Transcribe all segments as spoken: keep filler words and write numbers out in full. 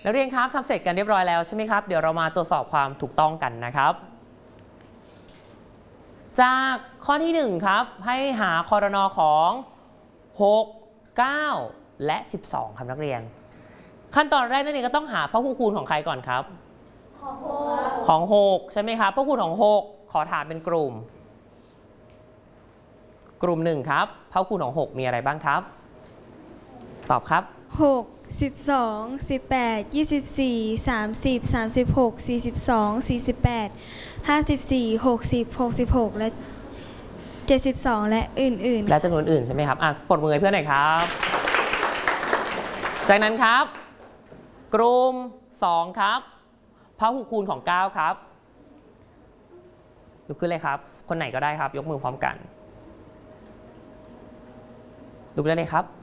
นักเรียนครับทำเสร็จกันเรียบร้อยแล้วใช่ไหมครับเดี๋ยวเรามาตรวจสอบความถูกต้องกันนะครับจากข้อที่หนึ่งครับให้หาครนของหก เก้าและสิบสองครับนักเรียนขั้นตอนแรกนักเรียนก็ต้องหาพหูคูณของใครก่อนครับของหกของหกใช่ไหมครับพหูคูณของหกขอถามเป็นกลุ่มกลุ่มหนึ่งครับพหูคูณของหกมีอะไรบ้างครับตอบครับหก สิบสอง สิบแปด ยี่สิบสี่ สามสิบ สามสิบหก สี่สิบสอง สี่สิบแปด ห้าสิบสี่ หกสิบ หกสิบหกและเจ็ดสิบสองและอื่นๆและจำนวนอื่นใช่ไหมครับอ่ะปรบมือให้เพื่อนหน่อยครับจากนั้นครับกลุ่มสองครับพหูคูณของเก้าครับยกขึ้นเลยครับคนไหนก็ได้ครับยกมือพร้อมกันลุกได้เลยครับ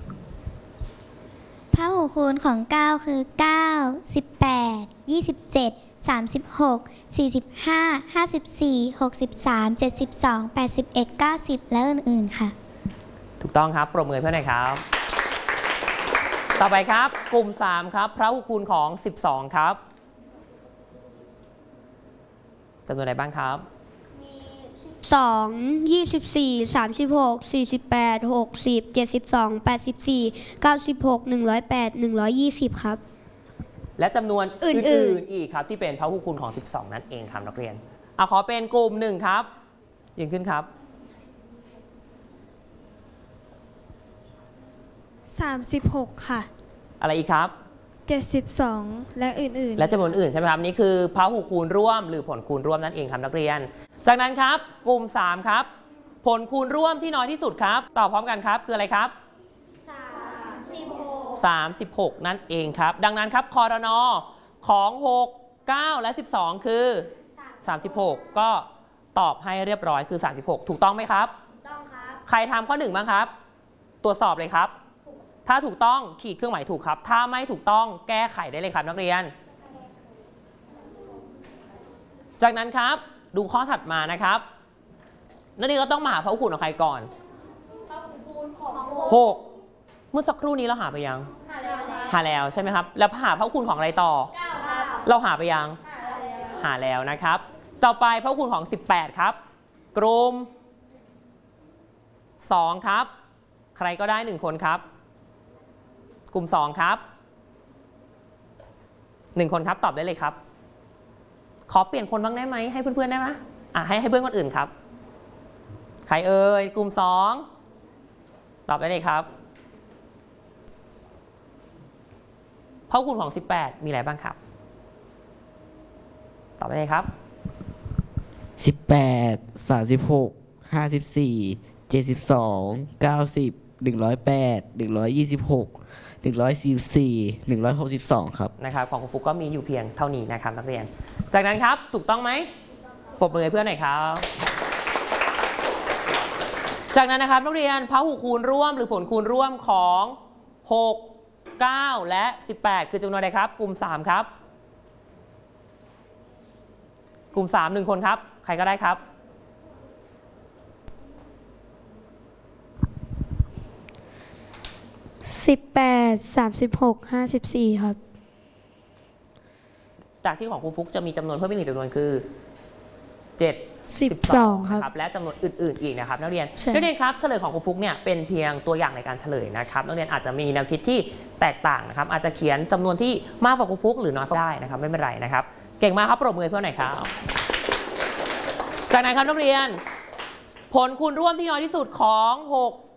พหูคูณของเก้าคือเก้า สิบแปด ยี่สิบเจ็ด สามสิบหก สี่สิบห้า ห้าสิบสี่ หกสิบสาม เจ็ดสิบสอง แปดสิบเอ็ด เก้าสิบและอื่นๆค่ะถูกต้องครับปรบมือเพื่อนหน่อยครับต่อไปครับกลุ่มสามครับพหูคูณของสิบสองครับจำนวนอะไรบ้างครับสอง ยี่สิบสี่ สามสิบหก สี่สิบแปด หกสิบ เจ็ดสิบสอง แปดสิบสี่ เก้าสิบหก หนึ่งร้อยแปด หนึ่งร้อยยี่สิบครับและจำนวนอื่นๆอีกครับที่เป็นพหูคูณของสิบสองนั่นเองครับนักเรียนเอาขอเป็นกลุ่มหนึ่งครับยืนขึ้นครับสามสิบหกค่ะอะไรอีกครับเจ็ดสิบสองและอื่นๆและจำนวนอื่นใช่ไหมครับนี่คือพหูคูณร่วมหรือผลคูณร่วมนั่นเองครับนักเรียนจากนั้นครับกลุ่มสามครับผลคูณร่วมที่น้อยที่สุดครับตอบพร้อมกันครับคืออะไรครับสามสิบหกสามสิบหกนั่นเองครับดังนั้นครับครนของหก เก้าและสิบสองคือสามสิบหกก็ตอบให้เรียบร้อยคือสามสิบหกถูกต้องไหมครับถูกต้องครับใครทำข้อหนึ่งบ้างครับตรวจสอบเลยครับถ้าถูกต้องขีดเครื่องหมายถูกครับถ้าไม่ถูกต้องแก้ไขได้เลยครับนักเรียนจากนั้นครับดูข้อถัดมานะครับนักเรียนก็ต้องมาหาพหูคูณของใครก่อนพหูคูณของหกเมื่อสักครู่นี้เราหาไปยังหาแล้วหาแล้วใช่ไหมครับแล้วหาพหูคูณของอะไรต่อเก้าครับเราหาไปยังหาแล้วนะครับต่อไปพหูคูณของสิบแปดครับกลุ่มสองครับใครก็ได้หนึ่งคนครับกลุ่มสองครับหนึ่งคนครับตอบได้เลยครับขอเปลี่ยนคนบ้างได้ไหมให้เพื่อนๆได้ไหมอ่ะให้ให้เพื่อนคนอื่นครับใครเอ่ยกลุ่มสองตอบได้เลยครับพหูคูณของสิบแปดมีอะไรบ้างครับตอบได้เลยครับสิบแปด สามสิบหก ห้าสิบสี่ เจ็ดสิบสอง เก้าสิบ หนึ่งร้อยแปด หนึ่งร้อยยี่สิบหก หนึ่งร้อยสี่สิบสี่ หนึ่งร้อยหกสิบสองครับนะครับของคุณฟุกก็มีอยู่เพียงเท่านี้นะครับนักเรียนจากนั้นครับถูกต้องไหมปรบมือให้เพื่อนหน่อยครับจากนั้นนะครับนักเรียนพหูคูณร่วมหรือผลคูณร่วมของหก เก้าและสิบแปดคือจำนวนใดครับกลุ่มสามครับกลุ่มสามหนึ่งคนครับใครก็ได้ครับสิบแปด สามสิบหก ห้าสิบสี่ครับจากที่ของครูฟุกจะมีจำนวนเพิ่มอีกหนึ่งจำนวนคือเจ็ดสิบสองครับและจำนวนอื่นๆอีกนะครับนักเรียนนักเรียนครับเฉลยของครูฟุกเนี่ยเป็นเพียงตัวอย่างในการเฉลยนะครับนักเรียนอาจจะมีแนวคิดที่แตกต่างนะครับอาจจะเขียนจำนวนที่มากกว่าครูฟุกหรือน้อยก็ได้นะครับไม่เป็นไรนะครับเก่งมากครับปรบมือเพื่อนหน่อยครับจากนั้นครับนักเรียนผลคูณร่วมที่น้อยที่สุดของหก